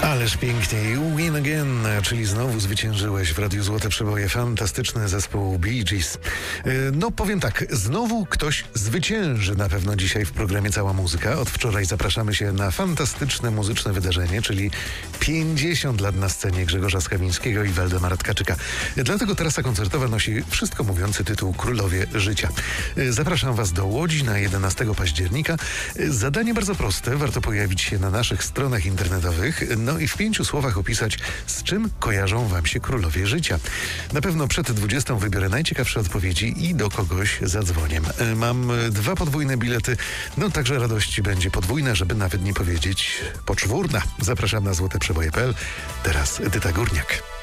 Ależ pięknie. You win again, czyli znowu zwyciężyłeś w Radiu Złote Przeboje. Fantastyczny zespół Bee Gees. No powiem tak, znowu ktoś zwycięży na pewno dzisiaj w programie Cała Muzyka. Od wczoraj zapraszamy się na fantastyczne muzyczne wydarzenie, czyli 50 lat na scenie Grzegorza Skawińskiego i Waldemara Tkaczyka. Dlatego trasa koncertowa nosi wszystko mówiący tytuł Królowie Życia. Zapraszam Was do Łodzi na 11 października. Zadanie bardzo proste, warto pojawić się na naszych stronach internetowych, no i w 5 słowach opisać, z czym kojarzą Wam się Królowie Życia. Na pewno przed 20 wybiorę najciekawsze odpowiedzi i do kogoś zadzwonię. Mam 2 podwójne bilety, no także radości będzie podwójna, żeby nawet nie powiedzieć poczwórna. Zapraszam na złoteprzeboje.pl. Teraz Edyta Górniak.